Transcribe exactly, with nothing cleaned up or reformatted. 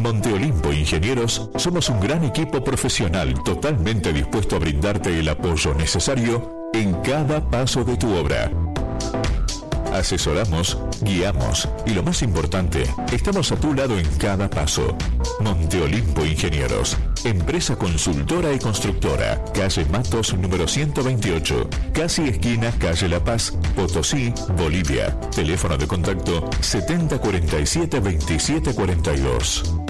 En Monte Olimpo Ingenieros somos un gran equipo profesional totalmente dispuesto a brindarte el apoyo necesario en cada paso de tu obra. Asesoramos, guiamos y lo más importante, estamos a tu lado en cada paso. Monte Olimpo Ingenieros, empresa consultora y constructora, calle Matos número ciento veintiocho, casi esquina calle La Paz, Potosí, Bolivia. Teléfono de contacto setenta cuarenta y siete veintisiete cuarenta y dos.